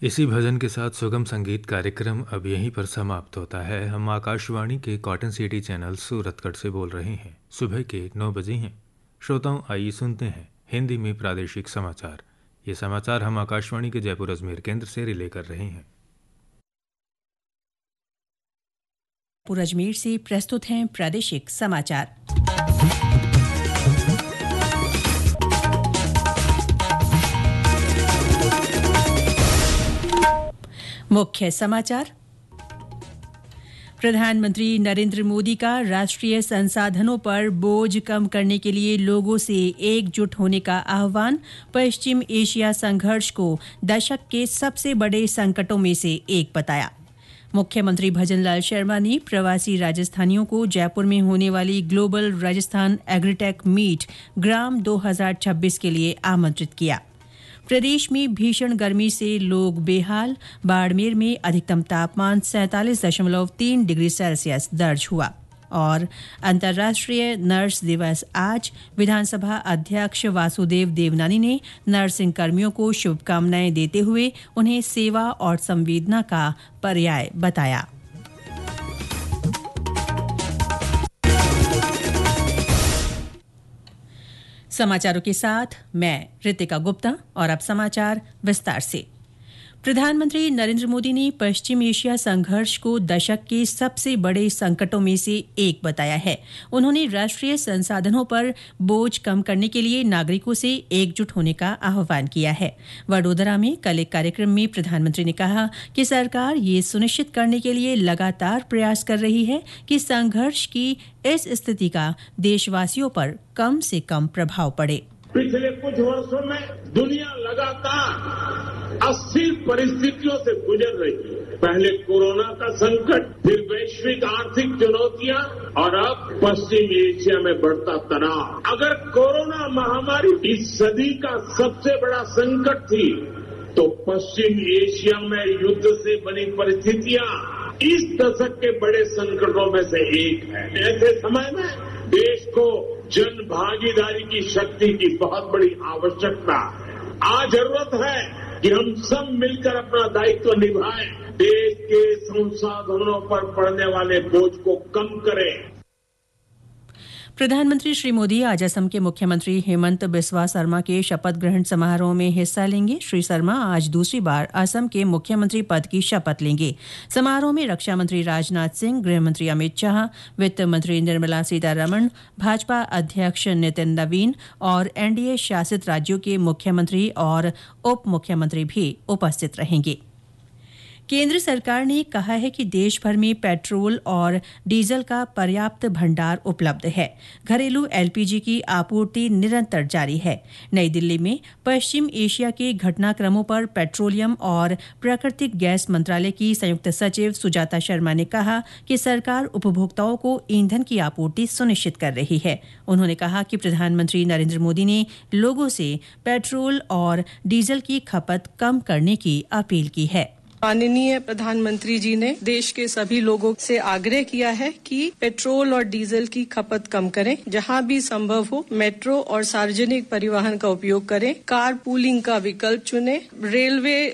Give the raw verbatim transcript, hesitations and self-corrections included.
इसी भजन के साथ सुगम संगीत कार्यक्रम अब यहीं पर समाप्त होता है। हम आकाशवाणी के कॉटन सिटी चैनल सूरतगढ़ से बोल रहे हैं। सुबह के नौ बजे हैं। श्रोताओं, आइए सुनते हैं हिंदी में प्रादेशिक समाचार। ये समाचार हम आकाशवाणी के जयपुर अजमेर केंद्र से रिले कर रहे हैं। जयपुर अजमेर से प्रस्तुत हैं प्रादेशिक समाचार। मुख्य समाचार। प्रधानमंत्री नरेंद्र मोदी का राष्ट्रीय संसाधनों पर बोझ कम करने के लिए लोगों से एकजुट होने का आह्वान। पश्चिम एशिया संघर्ष को दशक के सबसे बड़े संकटों में से एक बताया। मुख्यमंत्री भजनलाल शर्मा ने प्रवासी राजस्थानियों को जयपुर में होने वाली ग्लोबल राजस्थान एग्रीटेक मीट ग्राम दो हज़ार छब्बीस के लिए आमंत्रित किया। प्रदेश में भीषण गर्मी से लोग बेहाल। बाड़मेर में अधिकतम तापमान सैंतालीस दशमलव तीन डिग्री सेल्सियस दर्ज हुआ। और अंतर्राष्ट्रीय नर्स दिवस आज। विधानसभा अध्यक्ष वासुदेव देवनानी ने नर्सिंग कर्मियों को शुभकामनाएं देते हुए उन्हें सेवा और संवेदना का पर्याय बताया। समाचारों के साथ मैं रितिका गुप्ता। और अब समाचार विस्तार से। प्रधानमंत्री नरेंद्र मोदी ने पश्चिम एशिया संघर्ष को दशक के सबसे बड़े संकटों में से एक बताया है। उन्होंने राष्ट्रीय संसाधनों पर बोझ कम करने के लिए नागरिकों से एकजुट होने का आह्वान किया है। वडोदरा में कल एक कार्यक्रम में प्रधानमंत्री ने कहा कि सरकार ये सुनिश्चित करने के लिए लगातार प्रयास कर रही है कि संघर्ष की इस स्थिति का देशवासियों पर कम से कम प्रभाव पड़े। पिछले कुछ वर्षों में दुनिया लगातार अस्थिर परिस्थितियों से गुजर रही है। पहले कोरोना का संकट, फिर वैश्विक आर्थिक चुनौतियां और अब पश्चिम एशिया में बढ़ता तनाव। अगर कोरोना महामारी इस सदी का सबसे बड़ा संकट थी, तो पश्चिम एशिया में युद्ध से बनी परिस्थितियां इस दशक के बड़े संकटों में से एक है। ऐसे समय में देश को जन भागीदारी की शक्ति की बहुत बड़ी आवश्यकता है। आज जरूरत है कि हम सब मिलकर अपना दायित्व निभाएं, देश के संसाधनों पर पड़ने वाले बोझ को कम करें। प्रधानमंत्री श्री मोदी आज असम के मुख्यमंत्री हेमंत बिस्वा शर्मा के शपथ ग्रहण समारोह में हिस्सा लेंगे। श्री शर्मा आज दूसरी बार असम के मुख्यमंत्री पद की शपथ लेंगे। समारोह में रक्षा मंत्री राजनाथ सिंह, गृह मंत्री अमित शाह, वित्त मंत्री निर्मला सीतारमण, भाजपा अध्यक्ष नितिन नवीन और एनडीए शासित राज्यों के मुख्यमंत्री और उप मुख्यमंत्री भी उपस्थित रहेंगे। केंद्र सरकार ने कहा है कि देश भर में पेट्रोल और डीजल का पर्याप्त भंडार उपलब्ध है। घरेलू एलपीजी की आपूर्ति निरंतर जारी है। नई दिल्ली में पश्चिम एशिया के घटनाक्रमों पर पेट्रोलियम और प्राकृतिक गैस मंत्रालय की संयुक्त सचिव सुजाता शर्मा ने कहा कि सरकार उपभोक्ताओं को ईंधन की आपूर्ति सुनिश्चित कर रही है। उन्होंने कहा कि प्रधानमंत्री नरेंद्र मोदी ने लोगों से पेट्रोल और डीजल की खपत कम करने की अपील की है। माननीय प्रधानमंत्री जी ने देश के सभी लोगों से आग्रह किया है कि पेट्रोल और डीजल की खपत कम करें। जहां भी संभव हो मेट्रो और सार्वजनिक परिवहन का उपयोग करें। कार पूलिंग का विकल्प चुनें। रेलवे